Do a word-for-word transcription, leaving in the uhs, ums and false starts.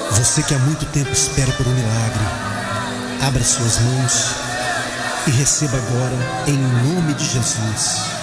Você que há muito tempo espera por um milagre, abra suas mãos e receba agora em nome de Jesus.